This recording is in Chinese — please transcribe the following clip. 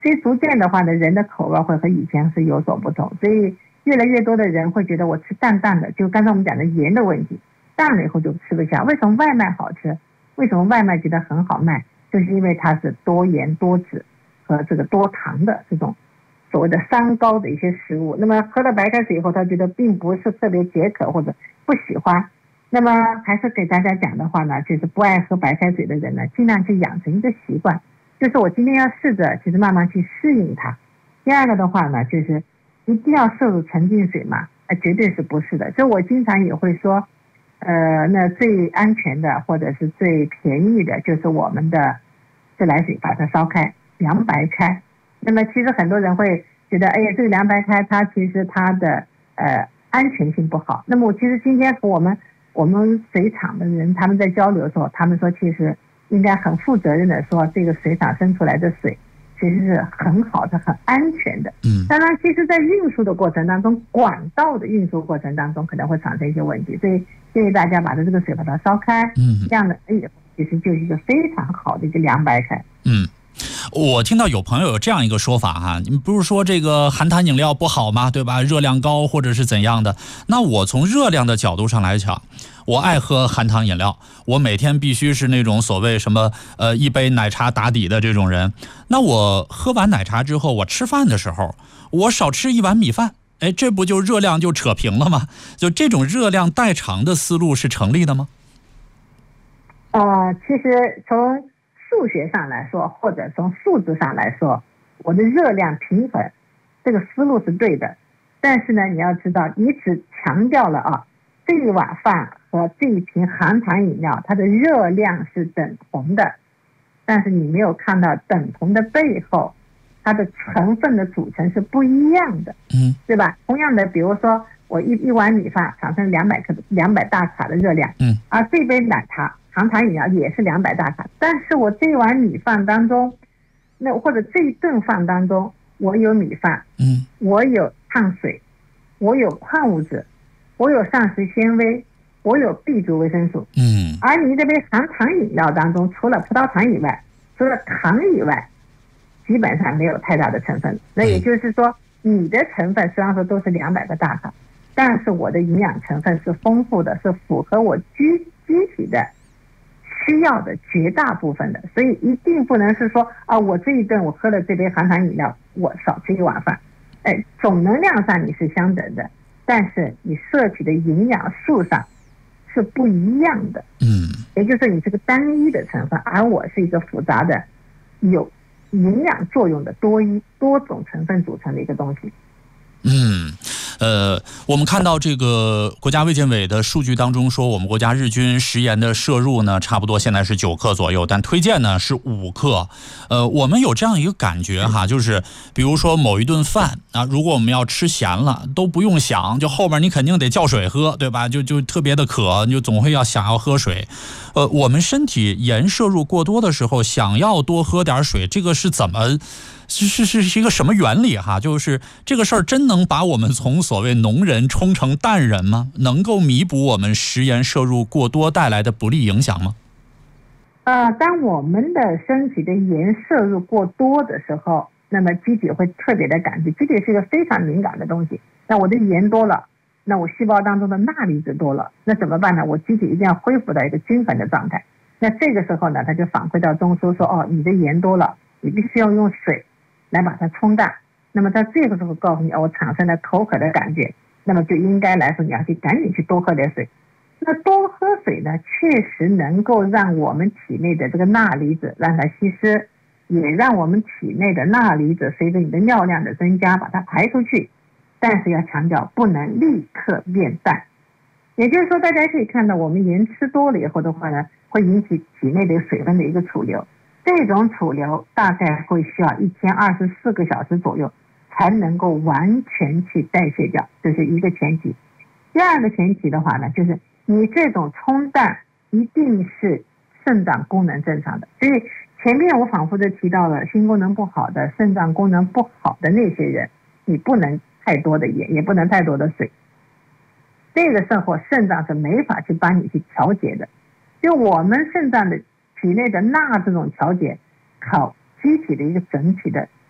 所以逐渐的话呢，人的口味会和以前是有所不同，所以越来越多的人会觉得我吃淡淡的，就刚才我们讲的盐的问题，淡了以后就吃不下。为什么外卖好吃？为什么外卖觉得很好卖？就是因为它是多盐多脂和这个多糖的这种所谓的三高的一些食物。那么喝了白开水以后，他觉得并不是特别解渴或者不喜欢。那么还是给大家讲的话呢，就是不爱喝白开水的人呢，尽量去养成一个习惯，就是我今天要试着其实慢慢去适应它。第二个的话呢，就是一定要摄入纯净水嘛，绝对是不是的。所以我经常也会说，那最安全的或者是最便宜的就是我们的自来水，把它烧开，凉白开。那么其实很多人会觉得，哎呀，这个凉白开它其实它的安全性不好。那么我其实今天和我们水厂的人他们在交流的时候，他们说其实应该很负责任的说，这个水厂生出来的水其实是很好的、很安全的。当然，其实在运输的过程当中，管道的运输过程当中可能会产生一些问题，所以建议大家把这个水把它烧开，这样的其实就是一个非常好的一个凉白开。 我听到有朋友有这样一个说法哈，你不是说这个含糖饮料不好吗？对吧？热量高或者是怎样的？那我从热量的角度上来讲，我爱喝含糖饮料，我每天必须是那种所谓什么一杯奶茶打底的这种人。那我喝完奶茶之后，我吃饭的时候，我少吃一碗米饭，哎，这不就热量就扯平了吗？就这种热量代偿的思路是成立的吗？ 其实从数学上来说，或者从数字上来说，我的热量平衡这个思路是对的。但是呢，你要知道，你只强调了这一碗饭和这一瓶含糖饮料它的热量是等同的，但是你没有看到等同的背后它的成分的组成是不一样的，对吧？同样的，比如说我一碗米饭产生200大卡的热量，而这杯奶茶含糖饮料也是200大卡，但是我这碗米饭当中，那或者这一顿饭当中，我有米饭，我有碳水，我有矿物质，我有膳食纤维，我有 B 族维生素，而你这杯含糖饮料当中，除了葡萄糖以外，除了糖以外，基本上没有太大的成分。那也就是说，你的成分虽然说都是200个大卡，但是我的营养成分是丰富的，是符合我机体的需要的绝大部分的。所以一定不能是说我这一顿我喝了这杯含糖饮料，我少吃一碗饭，总能量上你是相等的，但是你摄取的营养素上是不一样的。也就是你是个单一的成分，而我是一个复杂的有营养作用的多种成分组成的一个东西。 我们看到这个国家卫健委的数据当中说，我们国家日均食盐的摄入呢，差不多现在是9克左右，但推荐呢是5克。我们有这样一个感觉哈，就是比如说某一顿饭啊，如果我们要吃咸了，都不用想，就后面你肯定得叫水喝，对吧？就特别的渴，你就总会想要喝水。我们身体盐摄入过多的时候，想要多喝点水，这个是怎么？是一个什么原理哈？就是这个事儿真能把我们从所谓浓人冲成淡人吗？能够弥补我们食盐摄入过多带来的不利影响吗？ 当我们的身体的盐摄入过多的时候，那么机体会特别的感觉，机体是一个非常敏感的东西。那我的盐多了，那我细胞当中的钠离子多了，那怎么办呢？我机体一定要恢复到一个均衡的状态。那这个时候呢，它就反馈到中枢说，你的盐多了，你必须要用水来把它冲淡。那么在这个时候告诉你，我产生了口渴的感觉，那么就应该来说你要去赶紧去多喝点水。那多喝水呢，确实能够让我们体内的这个钠离子让它稀释，也让我们体内的钠离子随着你的尿量的增加把它排出去。但是要强调，不能立刻变淡。也就是说，大家可以看到，我们盐吃多了以后的话呢，会引起体内的水分的一个储留。这种储留大概会需要1024个小时左右才能够完全去代谢掉，这是一个前提。第二个前提的话呢，就是你这种冲淡一定是肾脏功能正常的。所以前面我反复的提到了，心功能不好的、肾脏功能不好的那些人，你不能太多的盐，也不能太多的水。这个时候肾脏是没法去帮你去调节的。就我们肾脏的体内的钠这种调节，靠机体的一个整体的